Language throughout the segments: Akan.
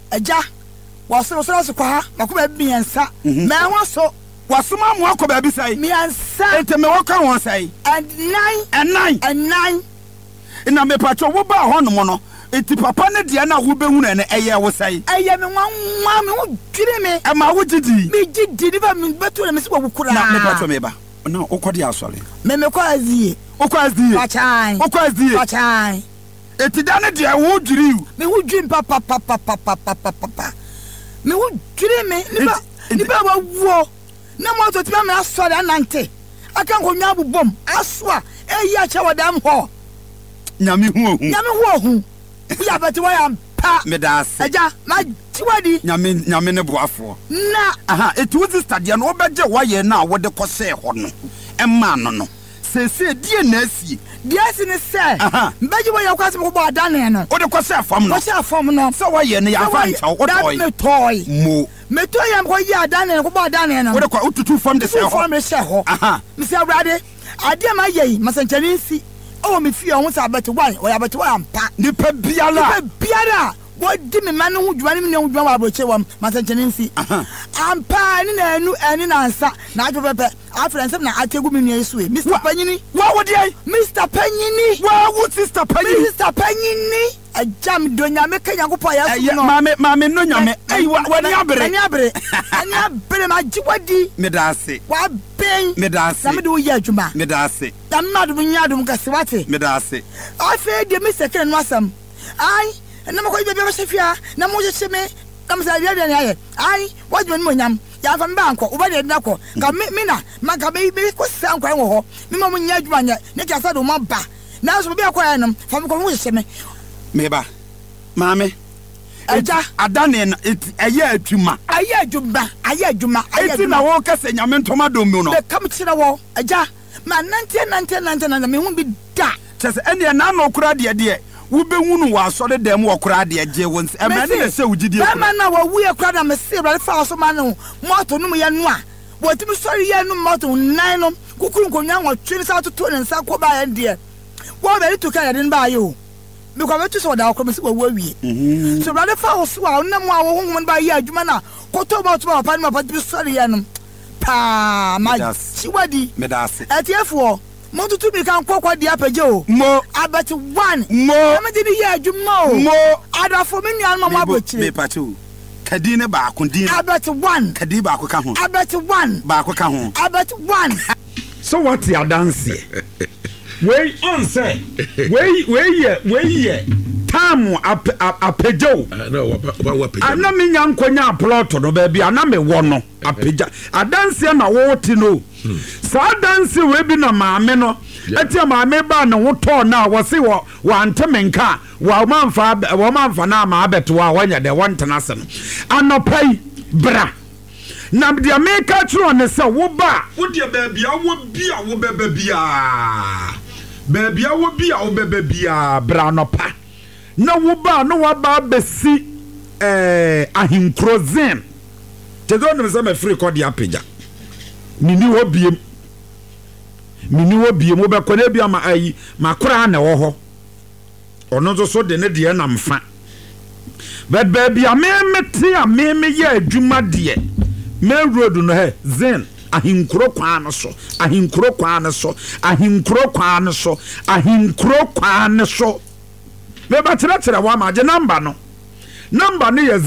Eja waso kwa makuba biensa me waso wasoma mo akoba bi sai biensa ente me waka won sai and nine ina me pacho wo ba ho no mo no enti papa ne de na wo behu na eye wo sai eye me nwa me wo dwire me e ma wo gidi me gidi ni ba me beto na me se wo kura na me pacho me ba na okodi asore me ko azie pachan eti da ne de wo dwiri me wo dwim papa me wo dwire me ni ba wa wo na mo to ti ba me asore anante aka ko nya bobom asoa eyi a che wadam ho nyame hu ya beti wa ya pa me da ase eja ma tiwadi nyame ne boafo na aha eti wo stade no obeje wa ye na wo de kose ho no emma no sese die na asie die ne se mbeji wo ya kwase mo bo adane no wo de kose afam no se wa ye ne ya fa ncha wo toy me toy am ko ya adane ko bo adane no wo de ko ututu fam de se ho fam se ho aha mi se awrade ade ma ye masanchani nsi o me fi ohun sa beti wan o ya beti wan pa ni pe biara wo di me man hu dwuma ni hu dwuma wa broche wam masanchani nsi ampa ni na enu eni na ansa na adwo pepe afrensem na ategu me nua esu e Mr Panyini wa wo dey Mr Panyini wa wo Sister Panyini ajam do nyame ka Yakobon ya su no mame no nyame wani abere ma jiwadi me da ase wa ben me da ase na me do ye adwuma me da ase na madu nyadum ka se wate me da ase afa de Mr Ken no asam ai na mo ko bebe ba sefia na mo je cheme na mo sa dia dia ya ai wadwon mo nyam ya fa mba anko uba de na ko ka mi na maka be ko sa anko en ho mi mo nya adwuma nya ne ka sa do mo ba na so be akwa ya nam fa mo ko mo je cheme meba mame eja adane na eye adwuma eti na wo kase nyame ntoma do mu no be kam kire wo eja ma nante na me hu bi da chese ene na na okura de wo be hunu wa asore dem wo okura de je won e me ne se wugidi e ma na wo wu e kura na me se bra fa so ma no moto no ye no a wo ti bi sori ye no moto nan no kukuru nkonya wo twini sa to ne nsa ko ba ye de wo be to ka ye den ba ye o because we to so da akomisi wo awie so brother fa so a na mo a wo hu ba ye adwuma na koto ba to ba pa ma pa bi sori ye no pa ma chiwadi me da ase etiefo mo tutu bi kan kokwa di apeje o mo abet 1 mo me di ye adwuma o mo adafo me nuan ma abochire me pacho kadi ne ba akundin abet 1 kadi ba akoka ho abet 1 ba akoka ho abet 1 so what ya dance we on say we tamu apejo ana me nyankonya plot no ba bia na me wo no apeja adanse na wo ti no sa danse we bi na maame no etia maame ba na wo to na wo se wo antemenka wo manfa na ma abeto wa wanya de wontena se no anopai bra na dia meka tro ne se wo ba wo de ba bia wo bia wo beba bia bra no pa na wo ba no wa ba besi ahinkrozen tezo no se me free code apeja mini wo biem wo be kone bia ma ayi makora na wo ho ono zo so de ne de na mfa but baby amemete ameme ye adwuma de main road no he zen ahinkro kwa no so me ba tira wa ma je number no ye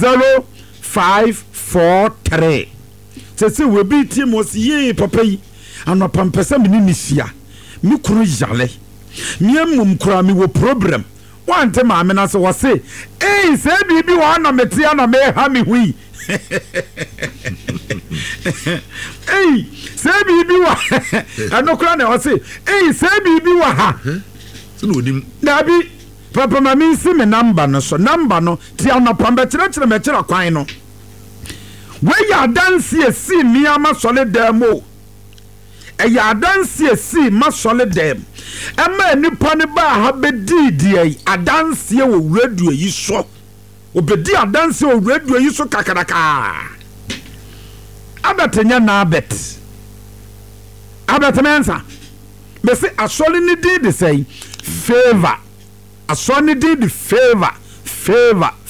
0543 se we bi ti mo si ye papa yi anopa mpesa me ni sia mi kuru jale mi amum kura mi wo problem wante ma me na so wo se se bibi wa na meti na me ha mi hui se bibi wa anokura na wo se se bibi wa ha so no dim dabi papa ma mi si me number no ti anopa mbekire me kira kwan no we ya dance esi mi ama solid demo ya dance esi ma solid dem ema nipa ne ba ha bedidi adanse wo radio yi so obedi adanse wo radio yi so kakaraka abetenya na mensa me say asole ni di say favor asole ni di favor